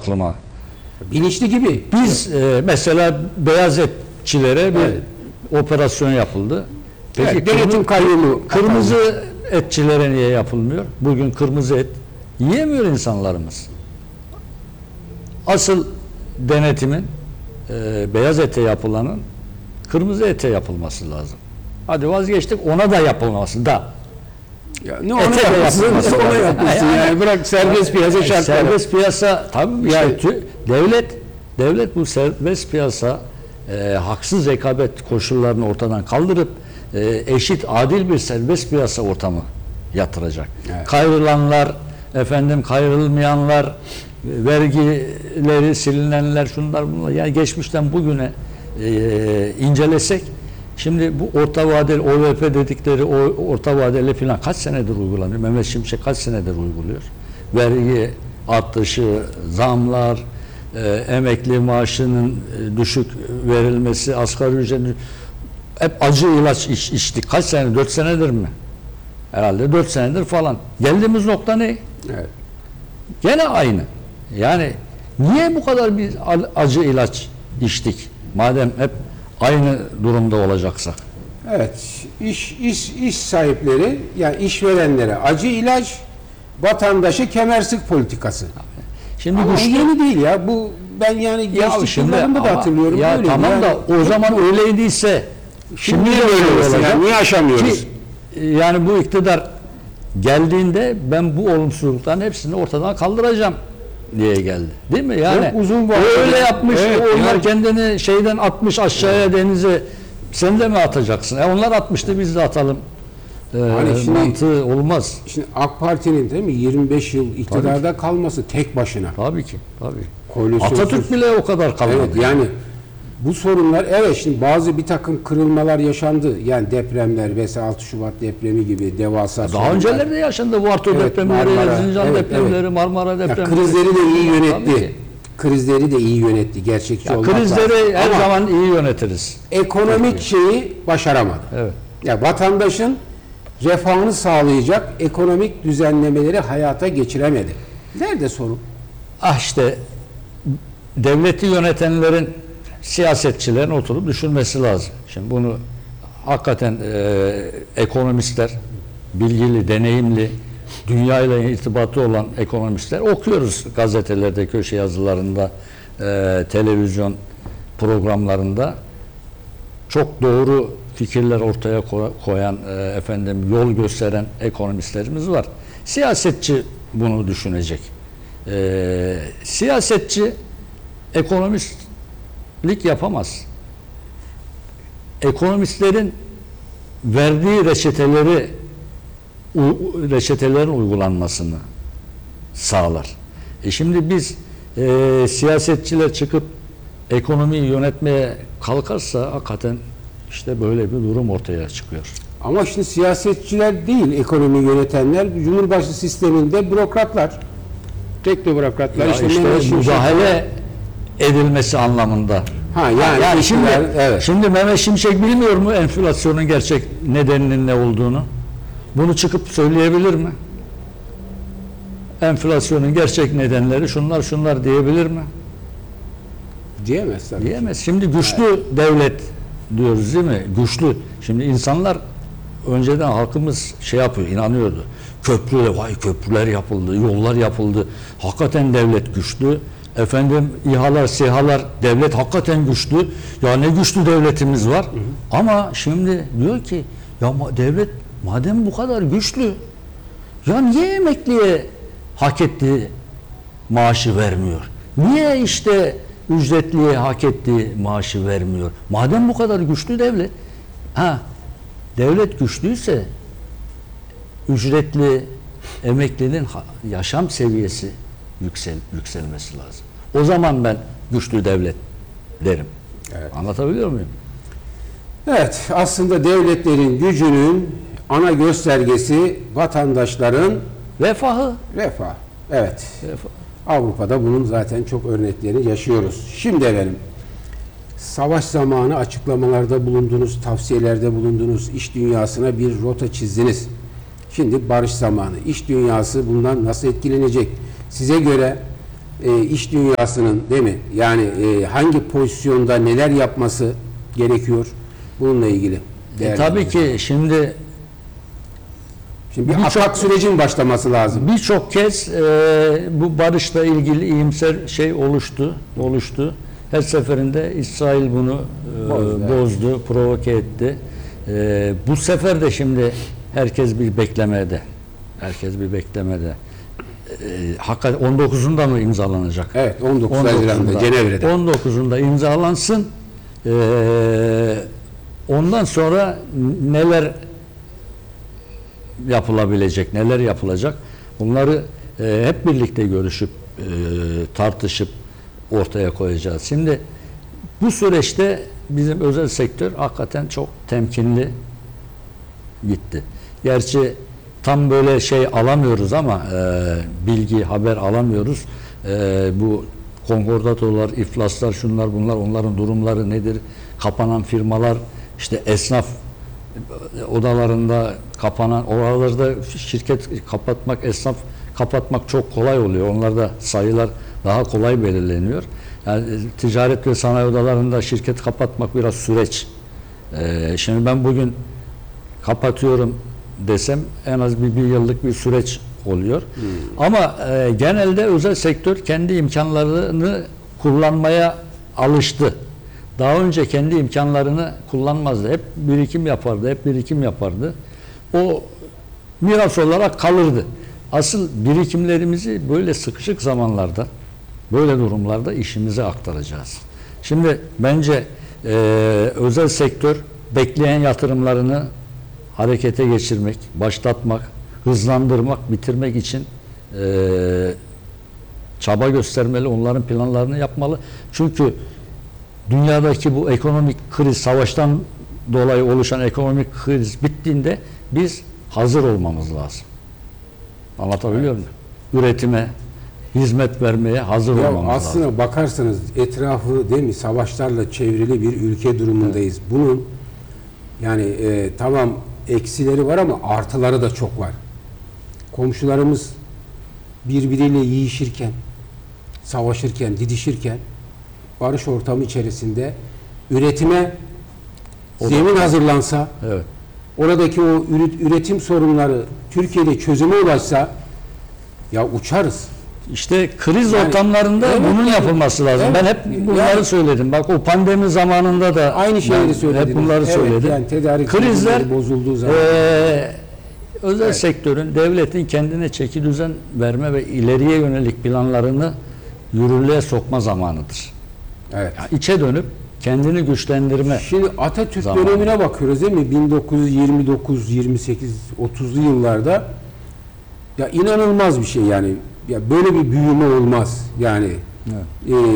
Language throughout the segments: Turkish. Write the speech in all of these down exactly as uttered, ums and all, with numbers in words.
aklıma. Bilinçli gibi. Biz e, mesela beyaz etçilere bir evet. operasyon yapıldı. Peki evet, denetim kayyumu. Kırmızı etçilere niye yapılmıyor? Bugün kırmızı et yiyemiyor insanlarımız. Asıl denetimin e, beyaz ete yapılanın kırmızı ete yapılması lazım. Hadi vazgeçtik, ona da yapılması da. Ya ne ona yapılsın, ona yapılsın yani. yani bırak serbest piyasa şartları. Serbest piyasa tabii yani, işte devlet devlet bu serbest piyasa e, haksız rekabet koşullarını ortadan kaldırıp e, eşit, adil bir serbest piyasa ortamı yatıracak. Evet. Kayrılanlar, efendim kayrılmayanlar, vergileri silinenler, şunlar bunlar, yani geçmişten bugüne e, incelesek, şimdi bu orta vadeli O V P dedikleri o orta vadeli filan kaç senedir uygulanıyor? Mehmet Şimşek kaç senedir uyguluyor? Vergi artışı, zamlar, e, emekli maaşının e, düşük verilmesi, asgari ücretin, hep acı ilaç iç, içtik. Kaç senedir? Dört senedir mi? Herhalde dört senedir falan. Geldiğimiz nokta ne? Evet. Gene aynı. Yani niye bu kadar bir acı ilaç içtik? Madem hep aynı durumda olacaksak. Evet. İş, iş, iş sahipleri, yani işverenlere acı ilaç, vatandaşı kemersık politikası. Şimdi ama güçlü, yeni değil ya. Bu ben yani gençlik yıllarında da hatırlıyorum. Ya böyle tamam yani, da o zaman öyleyse şimdi, şimdi de böyle olacak. Yani niye aşamıyoruz? Ki, yani bu iktidar geldiğinde ben bu olumsuzlukların hepsini ortadan kaldıracağım diye geldi. Değil mi? Yani çok uzun öyle yapmış, evet, onlar yani, kendini şeyden atmış aşağıya, evet, denize. Sen de mi atacaksın? E onlar atmıştı, biz de atalım. Ee, hani şimdi, mantığı olmaz. Şimdi AK Parti'nin değil mi yirmi beş yıl iktidarda kalması tek başına. Tabii ki. Tabii. Koalisyonsuz. Atatürk bile o kadar kalmadı. Evet, yani bu sorunlar, evet, şimdi bazı bir takım kırılmalar yaşandı. Yani depremler vesaire, altı Şubat depremi gibi devasa Daha sorunlar. önceleri de yaşandı. Varto evet, depremleri, Marmara, Erzincan evet, depremleri, evet. Marmara depremleri. Ya krizleri de iyi yönetti. Krizleri de iyi yönetti. Gerçekçi olmak lazım. Krizleri her Ama zaman iyi yönetiriz. Ekonomik evet. şeyi başaramadı. Evet. Ya vatandaşın refahını sağlayacak ekonomik düzenlemeleri hayata geçiremedi. Nerede sorun? Ah işte devleti yönetenlerin, siyasetçilerin oturup düşünmesi lazım. Şimdi bunu hakikaten e, ekonomistler, bilgili, deneyimli, dünyayla irtibatı olan ekonomistler okuyoruz gazetelerde, köşe yazılarında, e, televizyon programlarında çok doğru fikirler ortaya koyan, e, efendim yol gösteren ekonomistlerimiz var. Siyasetçi bunu düşünecek. E, siyasetçi ekonomistlik yapamaz. Ekonomistlerin verdiği reçeteleri reçetelerin uygulanmasını sağlar. E şimdi biz e, siyasetçiler çıkıp ekonomiyi yönetmeye kalkarsa hakikaten işte böyle bir durum ortaya çıkıyor. Ama şimdi siyasetçiler değil ekonomi yönetenler, Cumhurbaşkanı sisteminde bürokratlar. Teknobürokratlar. Ya işte, işte müdahale edilmesi anlamında. Ha yani, yani şimdi evet. Şimdi Mehmet Şimşek bilmiyor mu enflasyonun gerçek nedeninin ne olduğunu? Bunu çıkıp söyleyebilir mi? Enflasyonun gerçek nedenleri şunlar şunlar diyebilir mi? Diyemez tabii. Diyemez. Şimdi güçlü evet. devlet diyoruz değil mi? Güçlü. Şimdi insanlar önceden halkımız şey yapıyor, inanıyordu. Köprüler, vay köprüler yapıldı, yollar yapıldı. Hakikaten devlet güçlü. Efendim İHA'lar, SİHA'lar, devlet hakikaten güçlü. Ya ne güçlü devletimiz var. Hı hı. Ama şimdi diyor ki ya devlet madem bu kadar güçlü, ya niye emekliye hak ettiği maaşı vermiyor? Niye işte ücretliye hak ettiği maaşı vermiyor? Madem bu kadar güçlü devlet, ha devlet güçlüyse ücretli emeklinin yaşam seviyesi yüksel, yükselmesi lazım. O zaman ben güçlü devlet derim. Evet. Anlatabiliyor muyum? Evet, aslında devletlerin gücünün ana göstergesi vatandaşların refahı. Refah. Evet. Refah. Avrupa'da bunun zaten çok örneklerini yaşıyoruz. Şimdi efendim, savaş zamanı açıklamalarda bulundunuz, tavsiyelerde bulundunuz, iş dünyasına bir rota çizdiniz. Şimdi barış zamanı. İş dünyası bundan nasıl etkilenecek? Size göre e, iş dünyasının, değil mi? Yani e, hangi pozisyonda neler yapması gerekiyor? Bununla ilgili. E, tabii ki şimdi Şimdi bir birçok- atak sürecin başlaması lazım. birçok kez e, bu barışla ilgili iyimser şey oluştu, oluştu. Her seferinde İsrail bunu e, Bozdu, evet. bozdu, provoke etti. E, bu sefer de şimdi herkes bir beklemede. Herkes bir beklemede. E, hakikaten on dokuzunda mı imzalanacak? Evet, on dokuz Haziran'da Cenevre'de. on dokuzunda imzalansın. E, ondan sonra neler yapılabilecek, neler yapılacak? Bunları e, hep birlikte görüşüp, e, tartışıp ortaya koyacağız. Şimdi bu süreçte bizim özel sektör hakikaten çok temkinli gitti. Gerçi tam böyle şey alamıyoruz ama e, bilgi, haber alamıyoruz. E, bu konkordatolar, iflaslar, şunlar bunlar, onların durumları nedir? Kapanan firmalar, işte esnaf odalarında kapanan, oralarda şirket kapatmak, esnaf kapatmak çok kolay oluyor. Onlarda sayılar daha kolay belirleniyor. Yani ticaret ve sanayi odalarında şirket kapatmak biraz süreç. Ee, şimdi ben bugün kapatıyorum desem en az bir, bir yıllık bir süreç oluyor. Hmm. Ama e, genelde özel sektör kendi imkanlarını kullanmaya alıştı. Daha önce kendi imkanlarını kullanmazdı. Hep birikim yapardı, hep birikim yapardı. O miras olarak kalırdı. Asıl birikimlerimizi böyle sıkışık zamanlarda, böyle durumlarda işimize aktaracağız. Şimdi bence e, özel sektör bekleyen yatırımlarını harekete geçirmek, başlatmak, hızlandırmak, bitirmek için e, çaba göstermeli, onların planlarını yapmalı. Çünkü dünyadaki bu ekonomik kriz, savaştan dolayı oluşan ekonomik kriz bittiğinde biz hazır olmamız lazım. Anlatabiliyor muyum? Üretime, hizmet vermeye hazır Ya olmamız aslına lazım. bakarsanız etrafı, değil mi, savaşlarla çevrili bir ülke durumundayız. Evet. Bunun yani e, tamam eksileri var ama artıları da çok var. Komşularımız birbiriyle yiyişirken, savaşırken, didişirken barış ortamı içerisinde üretime O zemin da, hazırlansa, evet. oradaki o üretim sorunları Türkiye'de çözüme ulaşsa ya uçarız. İşte kriz Yani, ortamlarında evet, bunun yani, yapılması lazım. evet, Ben hep bunları yani, söyledim. Bak o pandemi zamanında da aynı şeyleri söylediniz. hep bunları Evet, söyledim. yani tedarik Krizler bozulduğu zaman. E, özel Evet. sektörün, devletin kendine çeki düzen verme ve ileriye yönelik planlarını yürürlüğe sokma zamanıdır. Evet. Yani içe dönüp kendini güçlendirme. Şimdi Atatürk zamanı. dönemine bakıyoruz, değil mi? bin dokuz yüz yirmi dokuz, yirmi sekiz, otuzlu yıllarda ya inanılmaz bir şey yani. Ya böyle bir büyüme olmaz. Yani Evet. e,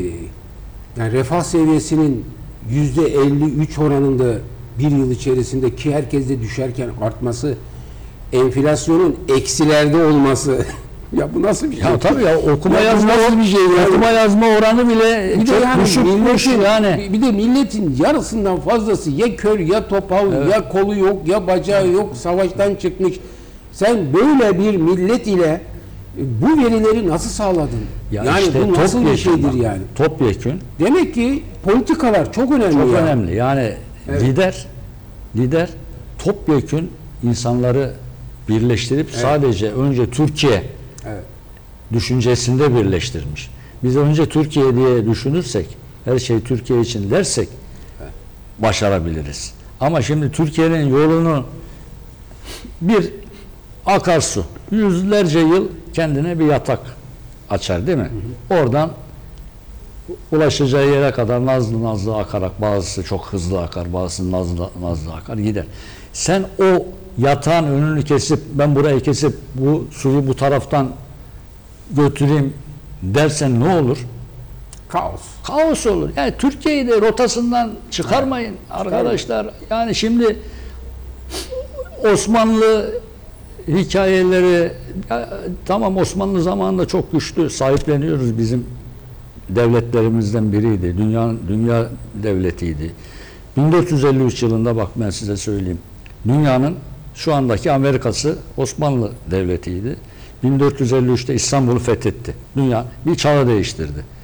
yani refah seviyesinin yüzde elli üç oranında bir yıl içerisinde, ki herkes de düşerken artması, enflasyonun eksilerde olması ya bu nasıl bir şey? Ya tabii ya okuma Ya bu yazma nasıl bir şey yani? okuma yazma oranı bile Bir de çok yani düşükmüş milletin, yani. bir de milletin yarısından fazlası ya kör ya topal, Evet. ya kolu yok ya bacağı yok, savaştan çıkmış. Sen böyle bir millet ile bu verileri nasıl sağladın? Ya yani işte bu nasıl bir topyekün şeydir bak, yani? Topyekün Demek ki politikalar çok önemli. çok ya. önemli. Yani Evet. lider lider topyekün insanları birleştirip Evet. sadece önce Türkiye Evet. düşüncesinde birleştirmiş. Biz önce Türkiye diye düşünürsek, her şey Türkiye için dersek başarabiliriz. Ama şimdi Türkiye'nin yolunu bir akarsu yüzlerce yıl kendine bir yatak açar, değil mi? Hı hı. Oradan ulaşacağı yere kadar nazlı nazlı akarak, bazısı çok hızlı akar, bazısı nazlı nazlı akar gider. Sen o yatağın önünü kesip, ben burayı kesip bu suyu bu taraftan götüreyim dersen ne olur? Kaos. Kaos olur. Yani Türkiye'yi de rotasından çıkarmayın evet. arkadaşlar. Yani şimdi Osmanlı hikayeleri ya, tamam, Osmanlı zamanında çok güçlü, sahipleniyoruz, bizim devletlerimizden biriydi. Dünya dünya devletiydi. bin dört yüz elli üç yılında, bak ben size söyleyeyim. Dünyanın şu andaki Amerika'sı Osmanlı devletiydi. bin dört yüz elli üçte İstanbul'u fethetti. Dünya bir çağı değiştirdi.